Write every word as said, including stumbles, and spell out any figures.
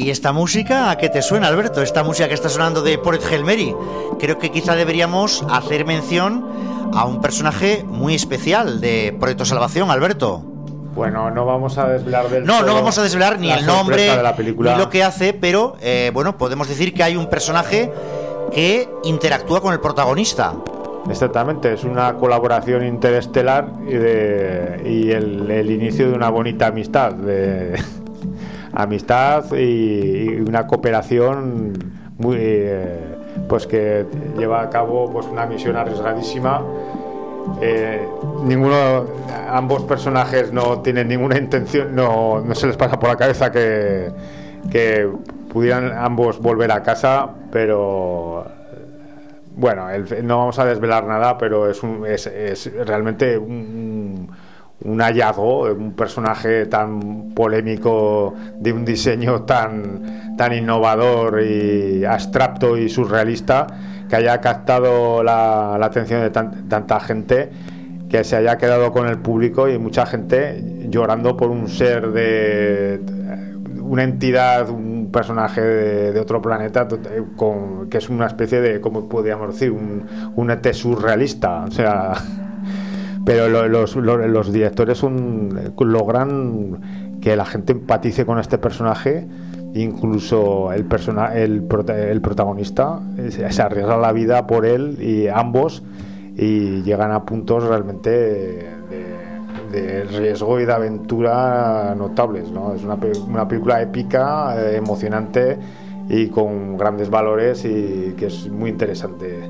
¿Y esta música a qué te suena, Alberto? Esta música que está sonando de Port Hail Mary. Creo que quizá deberíamos hacer mención a un personaje muy especial de Proyecto Salvación, Alberto. Bueno, no vamos a desvelar del No, todo no vamos a desvelar ni la el nombre sorpresa de la película, ni lo que hace, pero eh, bueno, podemos decir que hay un personaje que interactúa con el protagonista. Exactamente, es una colaboración interestelar y, de, y el, el inicio de una bonita amistad, de amistad y, y una cooperación muy, eh, pues que lleva a cabo pues una misión arriesgadísima. Eh, ninguno, ambos personajes no tienen ninguna intención, no, no se les pasa por la cabeza que, que pudieran ambos volver a casa, pero bueno, el, no vamos a desvelar nada, pero es, un, es, es realmente un, un hallazgo, un personaje tan polémico, de un diseño tan, tan innovador y abstracto y surrealista, que haya captado la, la atención de tan, tanta gente, que se haya quedado con el público y mucha gente llorando por un ser de una entidad, un personaje de, de otro planeta con, que es una especie de, como podríamos decir, un, un E T surrealista, o sea, pero lo, los, los, los directores son, logran que la gente empatice con este personaje. Incluso el, persona, el, el protagonista se arriesga la vida por él, y ambos, y llegan a puntos realmente de, de riesgo y de aventura notables, ¿no? Es una, una película épica, eh, emocionante y con grandes valores, y que es muy interesante